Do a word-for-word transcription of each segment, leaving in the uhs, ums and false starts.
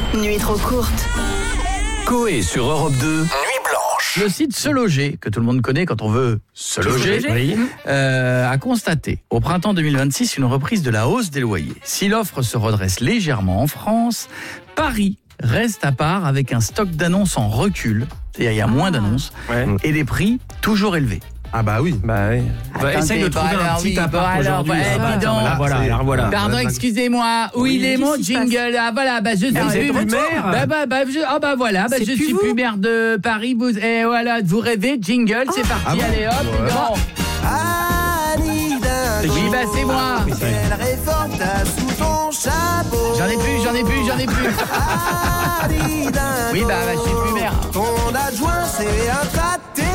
Nuit trop courte. Coé sur Europe deux, Nuit blanche. Le site Se Loger, que tout le monde connaît quand on veut se loger, Oui. euh, a constaté au printemps deux mille vingt-six une reprise de la hausse des loyers. Si l'offre se redresse légèrement en France, Paris reste à part avec un stock d'annonces en recul, c'est-à-dire il y a moins d'annonces, Ouais. et des prix toujours élevés. Ah bah oui. Bah oui. Bah, Attendez, essaye de bah trouver un alors petit oui, appart bah alors, aujourd'hui. ouais, Ah, bah, dis tiens, donc. bah, voilà, Ça y est. alors voilà. Pardon, Madame- excusez-moi. Où il est mon qu'est-ce qui se passe jingle? Ah voilà, bah je suis Ah, vous êtes plus plus maire Bah bah bah je, ah bah voilà, bah C'est je plus suis vous plus maire de Paris. Vous et voilà, vous rêvez jingle, c'est parti, Ah bon allez hop. Ouais. Bon. Annie Dingo, Oui bah c'est moi. quelle réforme t'as sous ton chapeau? J'en ai plus, j'en ai plus, j'en ai plus. Annie Dingo, Oui bah, bah je suis plus maire. ton adjoint c'est un tratéro.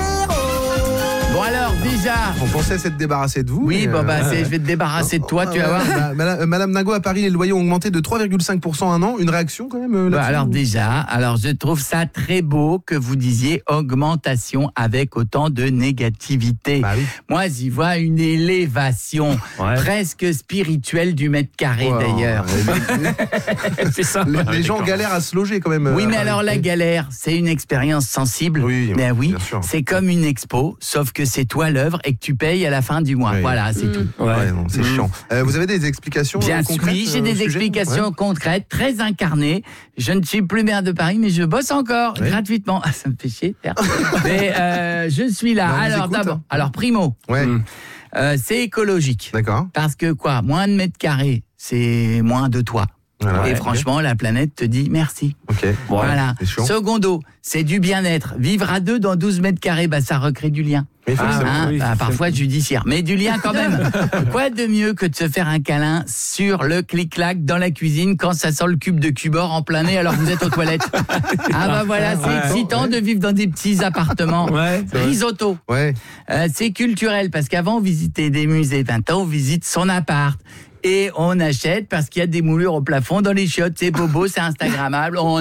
Bon alors déjà. On pensait s'être débarrassé de vous. Oui mais, bon bah euh, c'est, je vais te débarrasser de toi, tu vas voir. Ma- Madame, Madame Dingo, à Paris, les loyers ont augmenté de trois virgule cinq pour cent en un an. Une réaction quand même euh, Bah, là-dessus alors ou- déjà, alors je trouve ça très beau que vous disiez augmentation avec autant de négativité. Bah oui. Moi, j'y vois une élévation Ouais. presque spirituelle du mètre carré Ouais, d'ailleurs. euh, C'est ça. Les, les Ouais, gens d'accord. galèrent à se loger quand même. euh, Oui, à mais Paris. alors la galère, c'est une expérience sensible. Oui, mais oui, bien sûr. c'est comme une expo, sauf que c'est toi l'œuvre et que tu payes à la fin du mois. Oui. Voilà, c'est tout. Ouais, Ouais. non, c'est chiant. Euh, vous avez des explications Bien euh, sûr, concrètes oui, j'ai euh, au des sujet explications Ouais. concrètes, très incarnées. Je ne suis plus maire de Paris, mais je bosse encore Oui. gratuitement. Ah, ça me fait chier. de faire. mais euh, je suis là. Non, on vous alors écoute. d'abord, alors primo, Ouais, Mm. euh, c'est écologique. d'accord. Parce que quoi, moins de mètres carrés, c'est moins de toi. Voilà. Et franchement, la planète te dit merci. Ok. Voilà. c'est chiant. Secondo, c'est du bien-être. Vivre à deux dans douze mètres carrés, bah, ça recrée du lien. Mais forcément. Hein, oui, bah, c'est- parfois judiciaire, mais du lien quand même. Quoi de mieux que de se faire un câlin sur le clic-clac dans la cuisine quand ça sent le cube de Cubor en plein nez alors que vous êtes aux toilettes. Ah bah voilà, c'est Ouais. excitant de vivre dans des petits appartements. Ouais. Risotto. Ouais. Euh, c'est culturel parce qu'avant on visitait des musées, maintenant on visite son appart. Et on achète parce qu'il y a des moulures au plafond dans les chiottes. C'est bobo, c'est instagrammable, on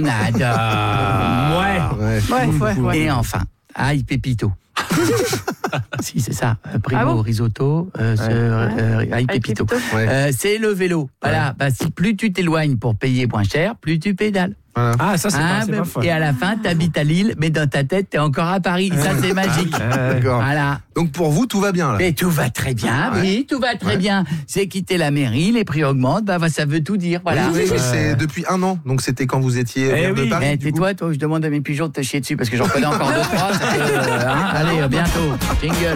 adore. Ouais. Ouais. Ouais, ouais, ouais. Et enfin, aïe pépito. Si, c'est ça. Euh, Primo, Ah bon risotto, euh, ce, euh, aïe Aïe, pépito. pépito. Ouais. Euh, c'est le vélo. Voilà. Bah, si plus tu t'éloignes pour payer moins cher, plus tu pédales. Voilà. Ah, ça, c'est Hein, pas, c'est bah, pas fun. et à la fin, t'habites à Lille, mais dans ta tête, t'es encore à Paris. Ça, c'est magique. Euh, D'accord. Voilà. Donc pour vous, tout va bien là. Mais tout va très bien, Ouais. oui, tout va très Ouais. bien. C'est quitter la mairie, les prix augmentent, bah, bah, ça veut tout dire, voilà. Oui, oui, mais Ouais. c'est depuis un an. Donc c'était quand vous étiez Eh maire de oui. Paris. Eh, du coup. tais-toi, toi, où je demande à mes pigeons de te chier dessus parce que j'en connais encore deux, trois. ça fait, euh, hein, allez, euh, bientôt. Jingle.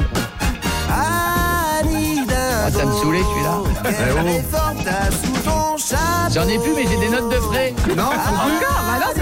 Annie Dingo, Ah, ça me saoulait, celui-là. quelle Eh oh. réforme t'as sous ton chapeau? J'en ai plus, mais j'ai des notes de frais. Non, Encore, bah non, c'est